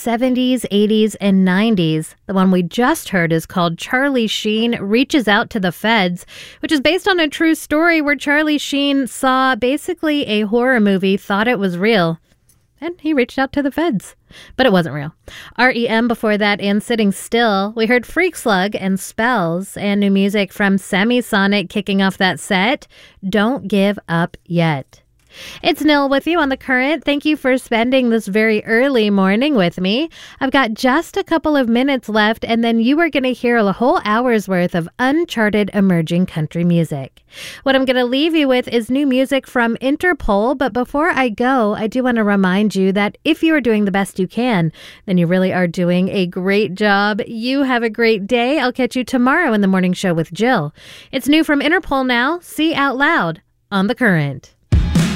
70s, 80s, and 90s. The one we just heard is called Charlie Sheen Reaches Out to the Feds, which is based on a true story where Charlie Sheen saw basically a horror movie, thought it was real, and he reached out to the feds. But it wasn't real. REM before that, and Sitting Still. We heard Freak Slug and Spells, and new music from Semisonic kicking off that set, Don't Give Up Yet. It's Nil with you on The Current. Thank you for spending this very early morning with me. I've got just a couple of minutes left, and then you are going to hear a whole hour's worth of uncharted emerging country music. What I'm going to leave you with is new music from Interpol, but before I go, I do want to remind you that if you are doing the best you can, then you really are doing a great job. You have a great day. I'll catch you tomorrow in the morning show with Jill. It's new from Interpol now. See Out Loud on The Current.